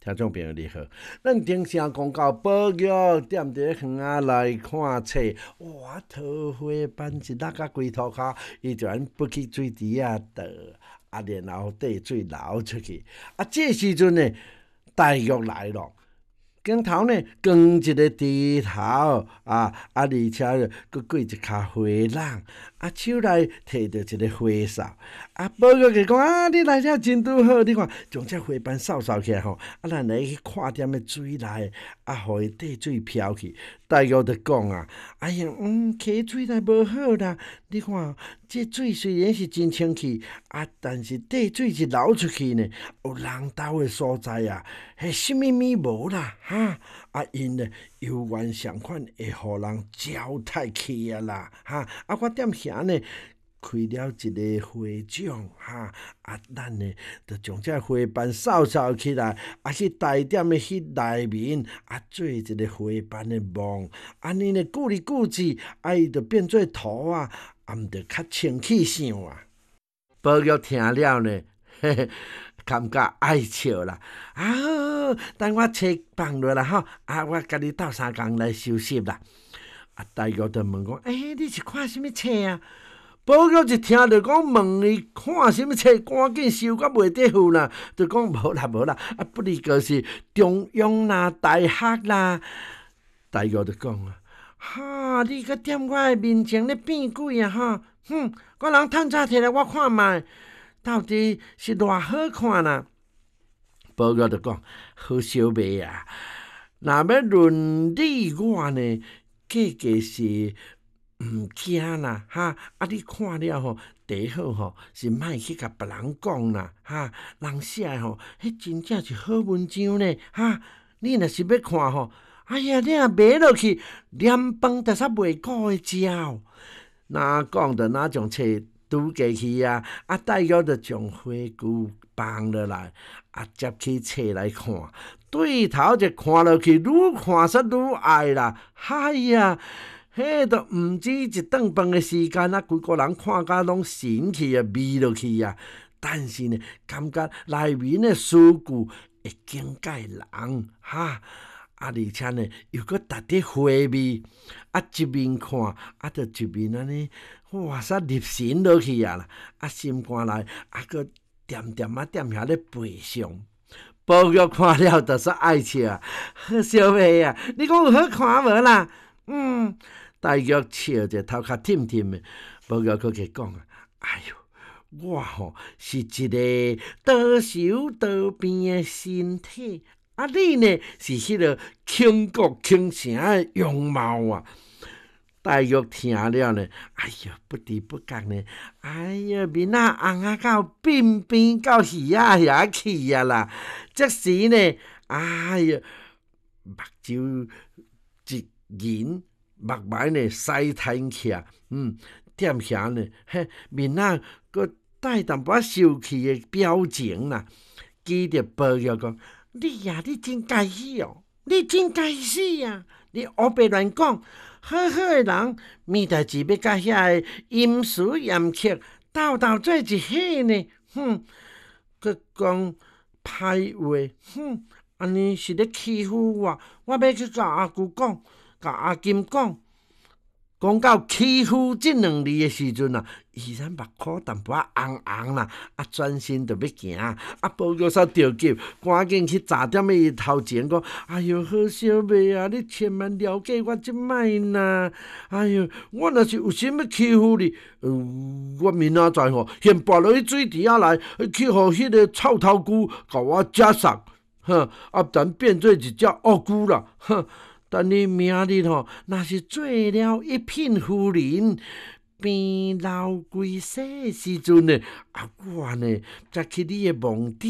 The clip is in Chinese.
听众朋友你好，咱顶声讲到保育踮伫园仔内看册，哇，桃花斑一落甲规涂骹，伊就安不去水池啊倒，然后滴水流出去。这时阵呢，大雨来咯。镜头呢，光一个池头而且佫过一骹花浪，手内摕着一个花扫，保育就讲你来了真拄好，你看将这花瓣扫起来吼，咱来去看踮咧水内，互伊滴水飘去。大约就讲溪水内无好啦，你看这水虽然是真清气，但是滴水是流出去呢，有人斗的所在迄什么无啦因呢有缘相款会互人糟蹋去啦我踮遐呢开了一个花奖咱呢就将这花瓣扫起来，去带点的迄内面做一个花瓣的梦，安尼呢久而久之，伊就变做土毋着较清气上保育听了呢，感觉爱笑啦等我册放落啦我甲你斗3工来收拾啦。大约就问讲，你是看什么册啊？保育一听就讲问伊看什么册，赶紧收甲袂得付啦，就讲无啦，不离就是中央啦、大学啦。大约就讲你搁踮我的面前咧变鬼我人探早摕来我看卖，到底是偌好看啦？保育就讲好小妹若要论你我呢，价是毋惊啦你看了第一好是莫去甲别人讲啦人写的迄真正是好文章呢你若是要看你若买落去，连饭都煞袂顾的食哪讲着哪将册拄过去大约就将花具放落来接起册来看，对头就看落去，愈看煞愈爱啦迄都毋止一顿饭的时间规个人看甲拢神去迷落去但是呢，感觉内面的诗句会境界人而且呢，又搁搭伫花味，一面看就一面安尼，哇煞入神落去啦心肝内搁点点踮遐咧背诵。保育看了就是爱笑好小妹你讲有好看无啦？大约笑者头壳甜甜的，保育搁去讲我是一个多手多变的身体你呢是迄个倾国倾城的容貌大约听了呢，不知不觉呢，面红到变变到遐去啦。这时呢，目睭一银，目眉呢西弹起踮遐呢，面搁带淡薄生气的表情啦。记着保育讲，你真该死你真该死你胡白乱讲。好的人，面代志要甲遐个阴湿严苛斗做一伙呢？佮讲歹话，安尼是咧欺负我。我要去甲阿舅讲，甲阿金讲。讲到欺负这2字的时阵伊咱目眶淡薄红啦，转身就要行保育煞着急，赶紧去砸点伊头前讲，好小妹你千万了解我即摆呐，我若是有心要欺负你，我明仔载先跋落去水池仔内，去互迄个臭头龟甲我食杀，等变做一只恶龟啦，但你明日若是做了一品夫人，变老归西的时阵呢，我呢再去你的梦